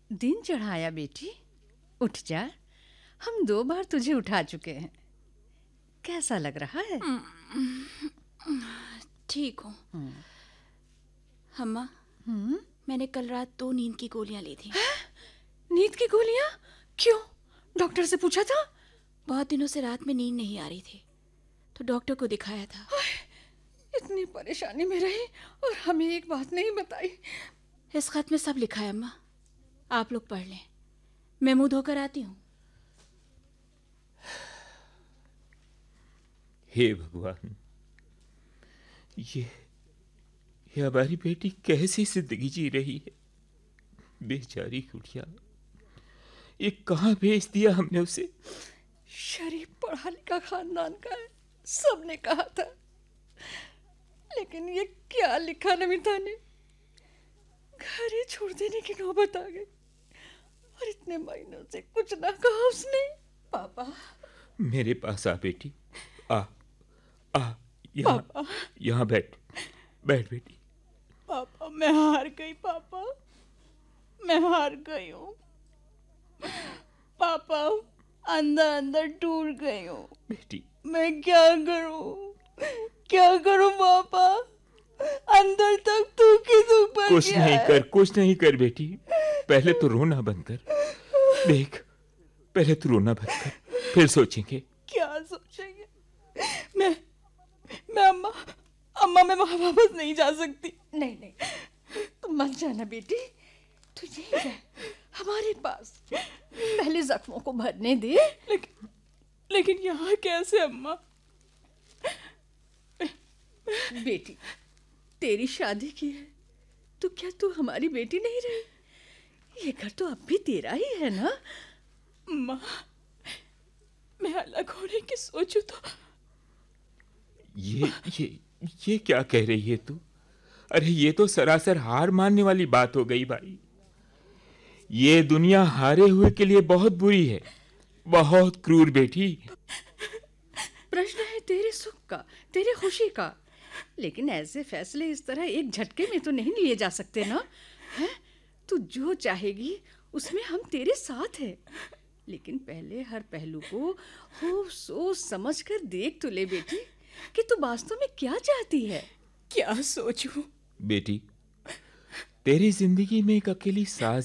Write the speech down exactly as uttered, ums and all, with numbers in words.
दिन चढ़ाया बेटी, उठ जा। हम दो बार तुझे उठा चुके हैं। कैसा लग रहा है? ठीक हूँ अम्मा। हम्म मैंने कल रात दो नींद की गोलियां ली थी। नींद की गोलियां? क्यों? डॉक्टर से पूछा था? बहुत दिनों से रात में नींद नहीं आ रही थी, तो डॉक्टर को दिखाया था। इतनी परेशानी में रही और हमें एक बात नहीं बताई। इस खत में सब लिखा है अम्मा, आप लोग पढ़ लें। मैं मुंह धोकर आती हूँ। हे भगवान, ये ये हमारी बेटी कैसी जिंदगी जी रही है। बेचारी गुड़िया, ये कहाँ भेज दिया हमने उसे। शरीफ पढ़ा लिखा खानदान का है, सबने कहा था। लेकिन ये क्या लिखा नमिता ने, घर ही छोड़ देने की नौबत आ गई। और इतने महीनों से कुछ ना कहा उसने। पापा, मेरे पास आ बेटी, आ आ यहाँ यहाँ बैठ बैठ बेटी। पापा, मैं हार गई। पापा, मैं हार गई हूँ। पापा, अंदर अंदर टूट गई हूँ बेटी। मैं क्या करूँ, क्या करूँ पापा? अंदर तक दुख ही दुख भर कुछ गया नहीं है। कर, कुछ नहीं कर बेटी। पहले तो रोना बंद कर। देख, पहले तो रोना बंद कर, फिर सोचेंगे। क्या सोचेंगे? मैं मैं अम्मा अम्मा मैं वहां वापस नहीं जा सकती। नहीं नहीं, तुम मत जाना बेटी। तू यहीं रह, हमारे पास। पहले जख्मों को भरने दे। लेकिन लेकिन यहाँ कैसे अम्मा? बेटी, तेरी शादी की है तो क्या तू हमारी बेटी नहीं रही? ये घर तो अब भी तेरा ही है ना? अम्मा, मैं अलग होने की सोचूं तो। ये ये ये क्या कह रही है तू? अरे ये तो सरासर हार मानने वाली बात हो गई भाई। ये दुनिया हारे हुए के लिए बहुत बुरी है, बहुत क्रूर बेटी। प्रश्न है तेरे सुख का, तेरे खुशी का। लेकिन ऐसे फैसले इस तरह एक झटके में तो नहीं लिए जा सकते ना। है, तू जो चाहेगी उसमें हम तेरे साथ हैं। लेकिन पहले हर पहलू को खूब सोच समझ कर देख तो ले बेटी, कि तू वास्तव में क्या चाहती है। क्या सोचूं? बेटी, तेरी जिंदगी में एक अकेली सास